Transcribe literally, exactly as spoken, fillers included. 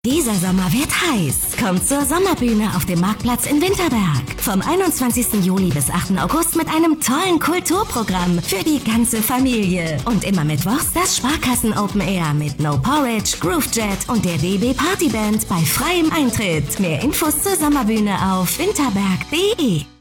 Dieser Sommer wird heiß. Kommt zur Sommerbühne auf dem Marktplatz in Winterberg. Vom einundzwanzigsten Juli bis achten August mit einem tollen Kulturprogramm für die ganze Familie. Und immer mittwochs das Sparkassen Open Air mit No Porridge, Groove Jet und der D B Partyband bei freiem Eintritt. Mehr Infos zur Sommerbühne auf winterberg punkt de.